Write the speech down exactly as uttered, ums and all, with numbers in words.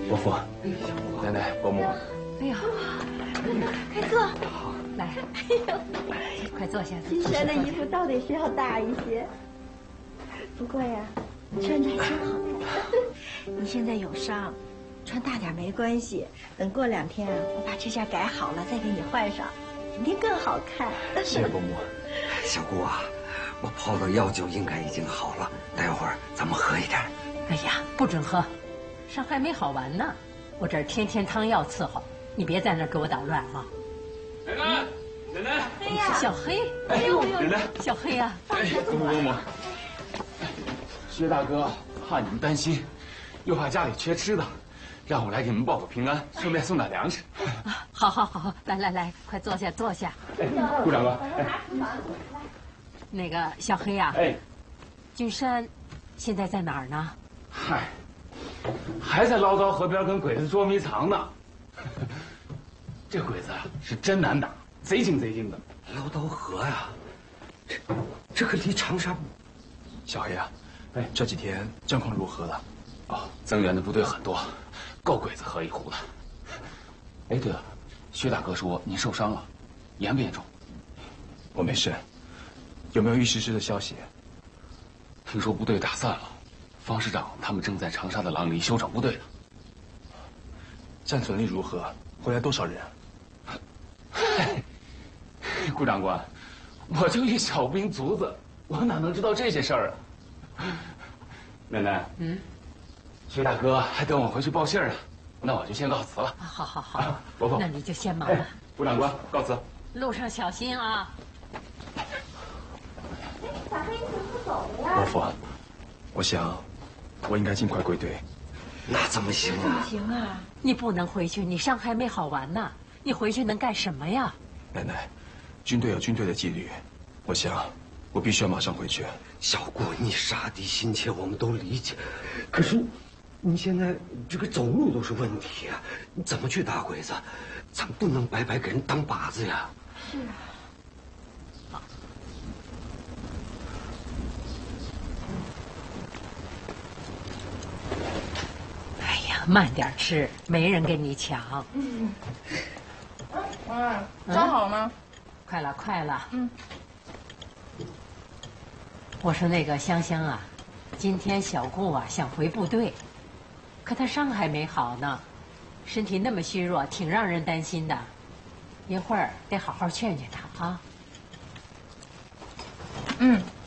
伯父，奶奶，伯母。 哎呀，快坐。好，来，哎呦，快坐下。 金山的衣服倒得是要大一些，不过呀，你穿着还真好看。你现在有伤，穿大点没关系。等过两天啊，我把这件改好了再给你换上，肯定更好看。 谢谢伯母。 小姑啊，我泡的药酒应该已经好了，待会儿咱们喝一点。 哎呀，不准喝，伤还没好完呢。我这儿天天汤药伺候，你别在那儿给我捣乱啊！ 奶奶，奶奶， 哎呀，小黑， 哎呦，奶奶， 小黑呀， 哎，伯母伯母，薛大哥怕你们担心，又怕家里缺吃的，让我来给你们报个平安，顺便送点粮食。 啊，好好好，来来来，快坐下坐下。 哎，顾长官，哎， 那个小黑呀， 哎， 君山现在在哪儿呢？ 嗨，还在唠叨河边跟鬼子捉迷藏呢。这鬼子啊是真难打，贼精贼精的。 唠叨河呀，这这可离长沙。 小黑啊，哎，这几天战况如何了？哦，增援的部队很多，够鬼子喝一壶的。哎，对了，薛大哥说您受伤了，严不严重？ 我没事。有没有一时时的消息？ 听说部队打散了，方师长他们正在长沙的廊里休整部队呢。 战损率如何？回来多少人？ 顾长官，我就一小兵卒子，我哪能知道这些事儿啊？奶奶，嗯，薛大哥还等我回去报信儿呢，那我就先告辞了。 好好好， 伯父， 那你就先忙吧。 顾长官，告辞。 路上小心啊！ 小黑，你怎么不走了呀？ 伯父，我想我应该尽快归队。 那怎么行啊？ 行啊， 你不能回去，你伤还没好完呢。你回去能干什么呀？ 奶奶，军队有军队的纪律，我想我必须要马上回去。 小姑，你杀敌心切，我们都理解。可是，你现在这个走路都是问题啊！你怎么去打鬼子？咱不能白白给人当靶子呀！ 是啊。 好。哎呀，慢点吃，没人跟你抢。 嗯。嗯，装好了吗？ 快了，快了。 嗯。 我说那个香香啊，今天小顾啊想回部队，可他伤还没好呢，身体那么虚弱，挺让人担心的。一会儿得好好劝劝他啊。 嗯。